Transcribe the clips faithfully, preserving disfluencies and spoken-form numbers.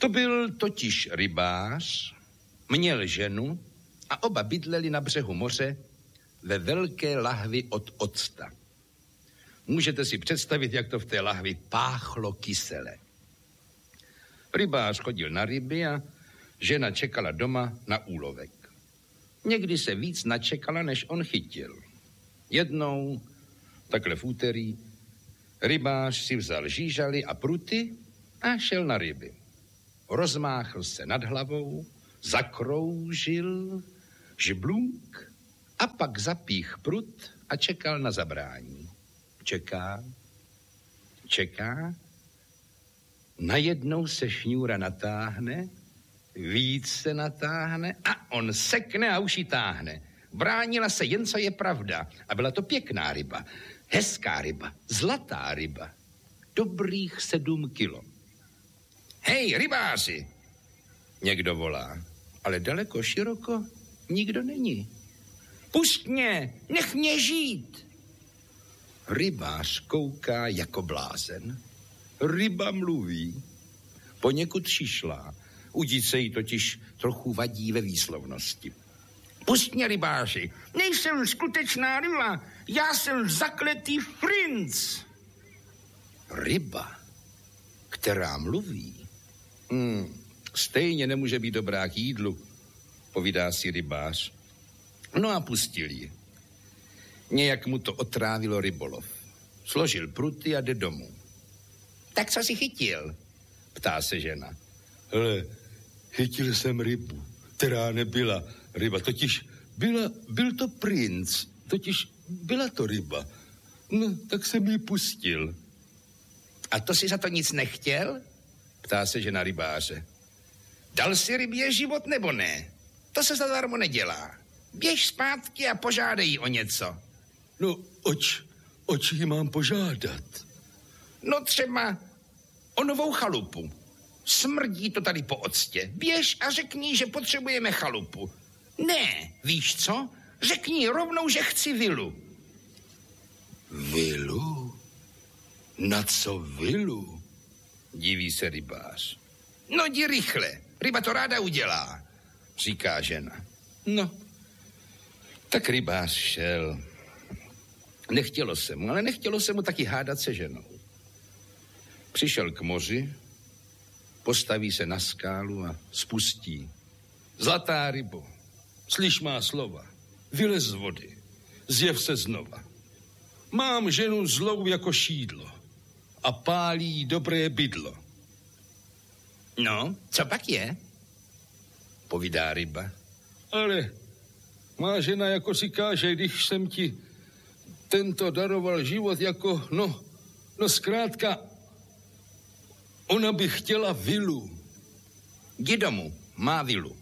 To byl totiž rybář, měl ženu a oba bydleli na břehu moře ve velké lahvi od octa. Můžete si představit, jak to v té lahvi páchlo kysele. Rybář chodil na ryby a žena čekala doma na úlovek. Někdy se víc načekala, než on chytil. Jednou, takhle v úterý, rybář si vzal žížaly a pruty a šel na ryby. Rozmáchl se nad hlavou, zakroužil, žblunk a pak zapích prut a čekal na zabrání. Čeká, čeká, najednou se šňůra natáhne, víc se natáhne a on sekne a už ji táhne. Bránila se jen, co je pravda. A byla to pěkná ryba, hezká ryba, zlatá ryba. Dobrých sedm kilo. Hej, rybáři! Někdo volá, ale daleko, široko nikdo není. Pusť mě, nech mě žít! Rybář kouká jako blázen. Ryba mluví, poněkud šišlá. Udít se jí totiž trochu vadí ve výslovnosti. Pusť mě, rybáři, nejsem skutečná ryba, já jsem zakletý princ. Ryba, která mluví, hmm, stejně nemůže být dobrá k jídlu, povídá si rybář. No a pustil ji. Nějak mu to otrávilo rybolov. Složil pruty a jde domů. Tak co jsi chytil? Ptá se žena. Hele, chytil jsem rybu, která nebyla ryba, totiž byla, byl to princ, totiž byla to ryba. No, tak jsem ji pustil. A to si za to nic nechtěl? Ptá se žena rybáře. Dal si rybě život nebo ne? To se zadarmo nedělá. Běž zpátky a požádej jí o něco. No, oč, oč ji mám požádat? No třeba o novou chalupu. Smrdí to tady po octě. Běž a řekni, že potřebujeme chalupu. Ne, víš co? Řekni rovnou, že chci vilu. Vilu? Na co vilu? Diví se rybář. No jdi rychle, ryba to ráda udělá, říká žena. No, tak rybář šel. Nechtělo se mu, ale nechtělo se mu taky hádat se ženou. Přišel k moři, postaví se na skálu a spustí. Zlatá rybo, slyš má slova, vylez z vody, zjev se znova. Mám ženu zlou jako šídlo a pálí dobré bydlo. No, co pak je? Povídá ryba. Ale má žena jako říká, že když jsem ti tento daroval život jako, no, no zkrátka, ona by chtěla vilu. Jdi domů, má vilu.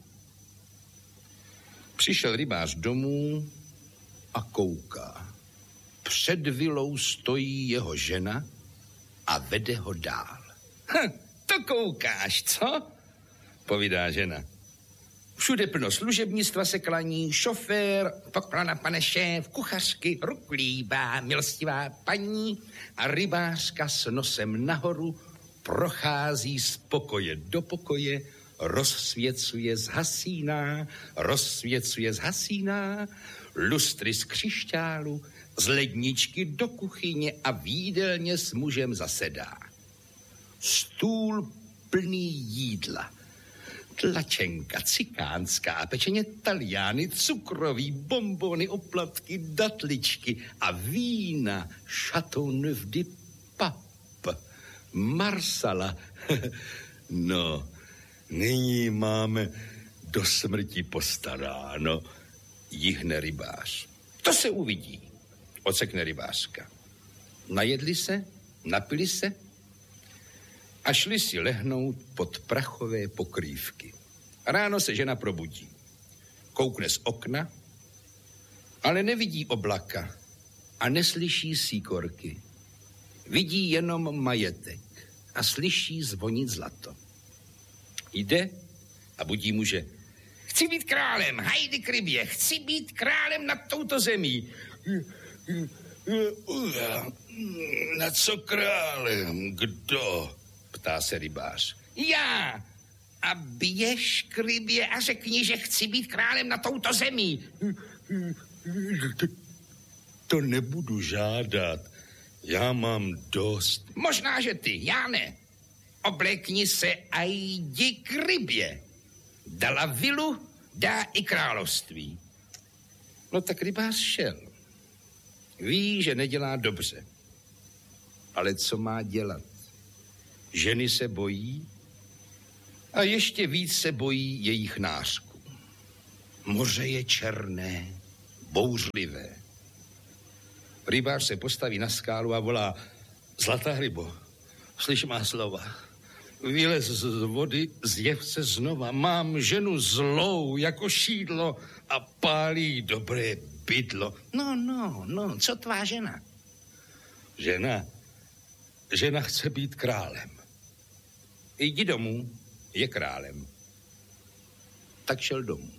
Přišel rybář domů a kouká. Před vilou stojí jeho žena a vede ho dál. Hm, to koukáš, co? Povídá žena. Všude plno služebnictva se klaní, šofér, poklona pane šéf, kuchařky, ruklíbá, milostivá paní a rybářka s nosem nahoru prochází z pokoje do pokoje, rozsvěcuje zhasíná, rozsvěcuje zhasíná, lustry z křišťálu, z ledničky do kuchyně a v jídelně s mužem zasedá. Stůl plný jídla. Tlačenka, cikánská, pečeně taliány, cukroví, bonbony, oplatky, datličky a vína Chateau Neuf de Pape, Marsala. No, nyní máme do smrti postaráno, jihne rybář. To se uvidí, ocekne rybářka. Najedli se, napili se a šli si lehnout pod prachové pokrývky. Ráno se žena probudí. Koukne z okna, ale nevidí oblaka a neslyší síkorky. Vidí jenom majetek a slyší zvonit zlato. Jde a budí muže. Chci být králem, hajdy k rybě, chci být králem nad touto zemí. Na co králem? Kdo? Ptá se rybář. Já, A běž k rybě a řekni, že chci být králem na touto zemi. To nebudu žádat. Já mám dost. Možná, že ty, já ne. Oblékni se a jdi k rybě. Dala vilu, dá i království. No tak rybář šel. Ví, že nedělá dobře. Ale co má dělat? Ženy se bojí a ještě víc se bojí jejich nářků. Moře je černé, bouřlivé. Rybář se postaví na skálu a volá: Zlatá rybo, slyš má slova. Vylez z vody, zjev se znova. Mám ženu zlou jako šídlo a pálí dobré bydlo. No, no, no, co tvá žena? Žena, žena chce být králem. Jdi domů, je králem. Tak šel domů.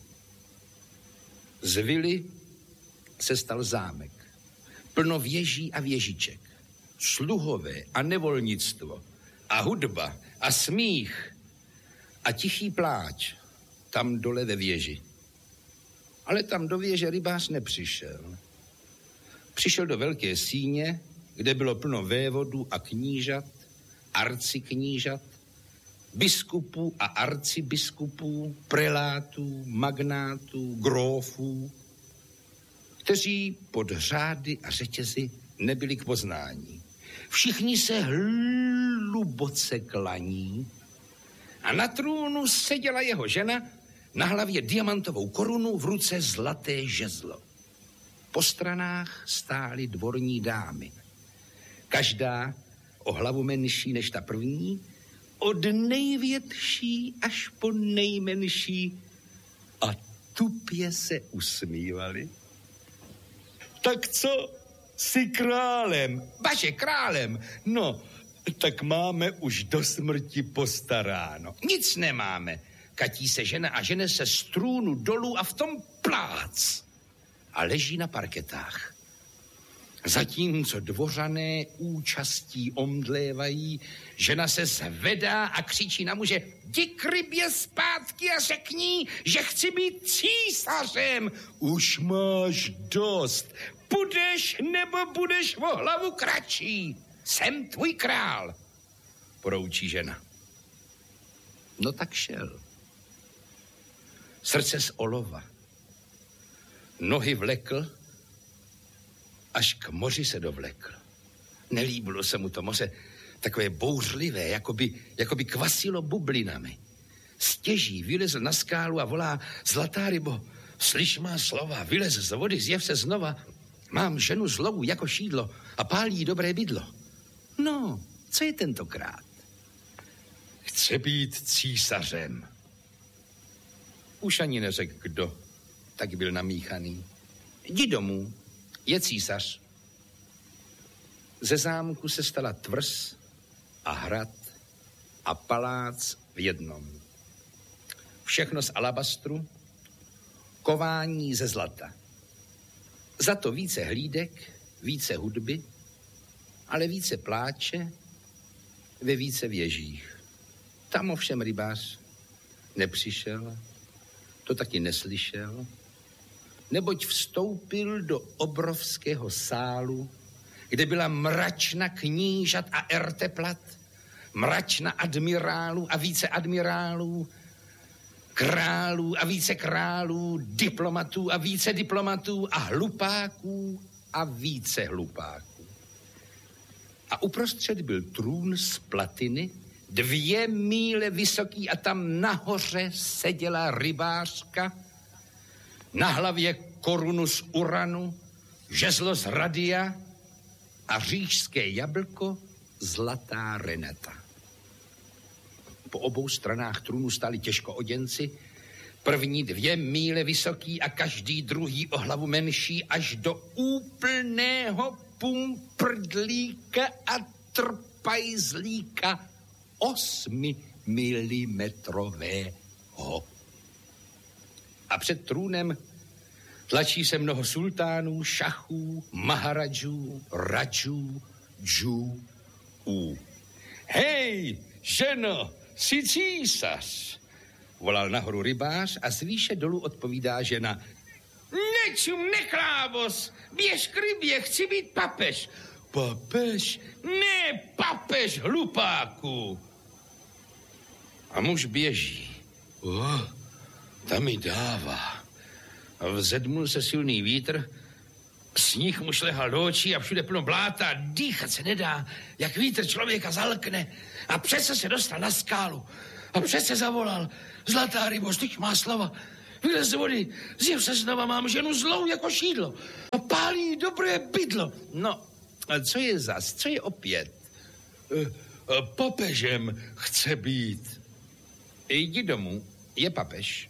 Z vily se stal zámek. Plno věží a věžiček. Sluhové a nevolnictvo. A hudba a smích a tichý pláč tam dole ve věži. Ale tam do věže rybář nepřišel. Přišel do velké síně, kde bylo plno vévodů a knížat, arciknížat, biskupů a arcibiskupů, prelátů, magnátů, grófů, kteří pod řády a řetězy nebyli k poznání. Všichni se hluboce klaní a na trůnu seděla jeho žena, na hlavě diamantovou korunu, v ruce zlaté žezlo. Po stranách stály dvorní dámy. Každá o hlavu menší než ta první, od největší až po nejmenší, a tupě se usmívali. Tak co? Jsi králem. Vaše králem. No, tak máme už do smrti postaráno. Nic nemáme. Katí se žena a žene se z trůnu dolů a v tom plác. A leží na parketách. Zatímco dvořané účastí omdlévají, žena se zvedá a křičí na muže: jdi k rybě zpátky a řekni, že chci být císařem. Už máš dost. Budeš nebo budeš o hlavu kratší. Jsem tvůj král, poroučí žena. No tak šel. Srdce z olova. Nohy vlekl, až k moři se dovlekl. Nelíbilo se mu to moře, takové bouřlivé, jakoby, jakoby kvasilo bublinami. Stěží vylezl na skálu a volá: Zlatá rybo, slyš má slova, vylez z vody, zjev se znova. Mám ženu zlou jako šídlo a pálí dobré bydlo. No, co je tentokrát? Chce být císařem. Už ani neřekl kdo, tak byl namíchaný. Jdi domů, je císař. Ze zámku se stala tvrz a hrad a palác v jednom. Všechno z alabastru, kování ze zlata. Za to více hlídek, více hudby, ale více pláče ve více věžích. Tam ovšem rybář nepřišel, to taky neslyšel, neboť vstoupil do obrovského sálu, kde byla mračna knížat a erteplat, mračna admirálů a více admirálů, králů a více králů, diplomatů a více diplomatů a hlupáků a více hlupáků. A uprostřed byl trůn z platiny, dvě míle vysoký, a tam nahoře seděla rybářka, na hlavě korunu z uranu, žezlo z radia a říšské jablko zlatá reneta. Po obou stranách trůnu stáli těžkooděnci, první dvě míle vysoký a každý druhý o hlavu menší, až do úplného pumprdlíka a trpajzlíka osmi milimetrového. A před trůnem tlačí se mnoho sultánů, šachů, maharadžů, radžů, džů, ú. Hej, ženo, jsi císař. Volal nahoru rybář a z výše dolů odpovídá žena. Nečum, neklábos, běž k rybě, chci být papež. Papež? Ne, papež, hlupáku. A muž běží. Oh, tam mi dává. A vzedmul se silný vítr, sníh mu šlehal do očí a všude plno bláta, dýchat se nedá, jak vítr člověka zalkne. A přece se dostal na skálu a přece zavolal. Zlatá rybo, styč má slova. Vylez z vody, zjev se znova, mám ženu zlou jako šídlo a pálí dobré bydlo. No, a co je zas, co je opět? E, papežem chce být. Jdi domů, je papež.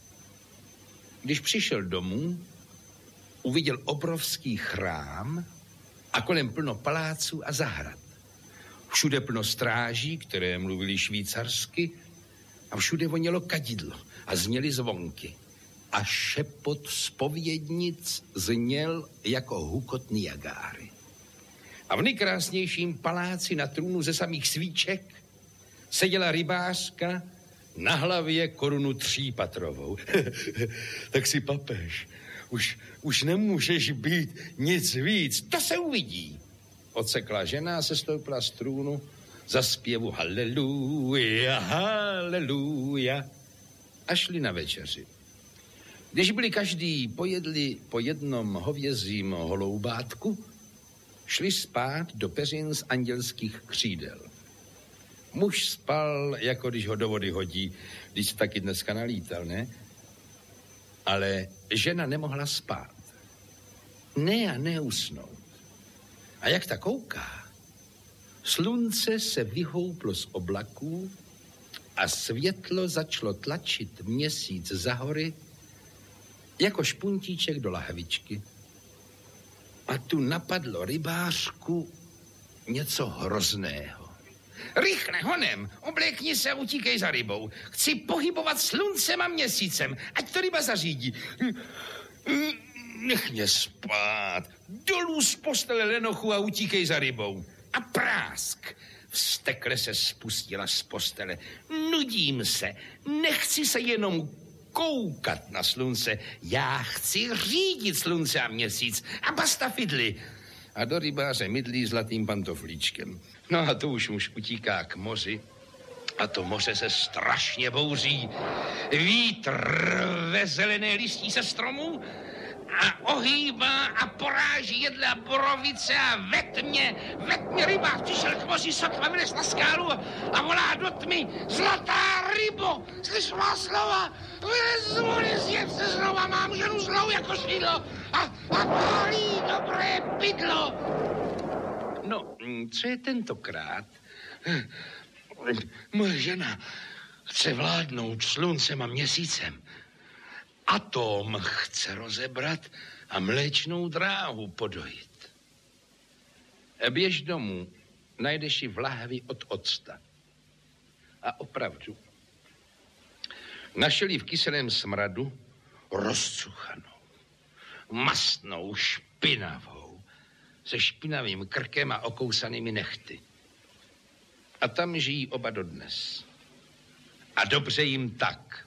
Když přišel domů, uviděl obrovský chrám a kolem plno paláců a zahrad. Všude plno stráží, které mluvili švýcarsky, a všude vonělo kadidlo a zněly zvonky. A šepot zpovědnic zněl jako hukot Niagáry. A v nejkrásnějším paláci na trůnu ze samých svíček seděla rybářka na hlavě korunu třípatrovou. Tak si papež, už, už nemůžeš být nic víc, to se uvidí. Odsekla žena a se stoupila z trůnu za zpěvu haleluja, haleluja a šli na večeři. Když byli každý pojedli po jednom hovězím holoubátku, šli spát do peřin z andělských křídel. Muž spal, jako když ho do vody hodí, když se taky dneska nalítal, ne? Ale žena nemohla spát. Ne a neusnout. A jak ta kouká, slunce se vyhouplo z oblaků a světlo začalo tlačit měsíc za hory jako špuntíček do lahvičky. A tu napadlo rybářku něco hrozného. Rychle, honem, oblékni se a utíkej za rybou. Chci pohybovat sluncem a měsícem, ať to ryba zařídí. Nech mě spát. Dolů z postele lenochu a utíkej za rybou. A prásk. Vztekle se spustila z postele. Nudím se. Nechci se jenom koukat na slunce. Já chci řídit slunce a měsíc. A basta fidly. A do rybáře mydlí zlatým pantoflíčkem. No a to už muž utíká k moři. A to moře se strašně bouří. Vítr ve zelené listí se stromů a ohýbá a poráží jedle a borovice a ve tmě, ve tmě rybář přišel k moři, sotva vylez na skálu a volá do tmy: Zlatá rybo, slyš má slova, vylez z vody, zjev se znova, mám ženu zlou jako šídlo a, a pálí dobré bydlo. No, co je tentokrát? Moje žena chce vládnout sluncem a měsícem. Atom chce rozebrat a mléčnou dráhu podojit. Běž domů, najdeš ji v lahvi od octa. A opravdu, našel ji v kyselém smradu rozcuchanou, mastnou, špinavou, se špinavým krkem a okousanými nehty. A tam žijí oba dodnes. A dobře jim tak.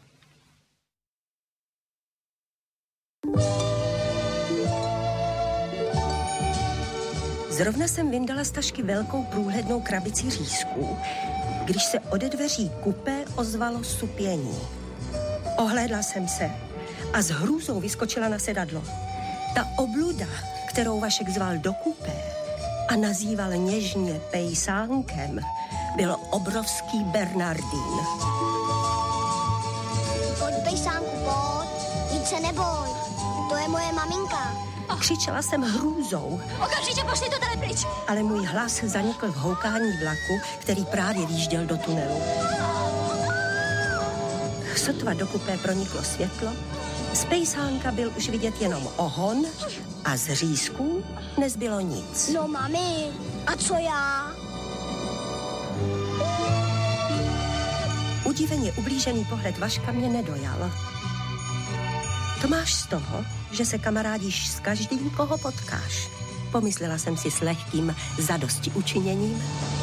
Zrovna jsem vyndala z tašky velkou průhlednou krabici řízků, když se ode dveří kupé ozvalo supění. Ohlédla jsem se a s hrůzou vyskočila na sedadlo. Ta obluda, kterou Vašek zval do kupé a nazýval něžně pejsánkem, byl obrovský Bernardín. Pojď, pejsánku, pojď, nic se neboj, to je moje maminka. Křičela jsem hrůzou. Okamžitě pošli to tady pryč. Ale můj hlas zanikl v houkání vlaku, který právě výjížděl do tunelu. Sotva do kupé proniklo světlo, z pejsánka byl už vidět jenom ohon a z řízků nezbylo nic. No mami, a co já? Udiveně ublížený pohled Vaška mě nedojal. To máš z toho, že se kamarádíš s každým, koho potkáš. Pomyslela jsem si s lehkým zadosti učiněním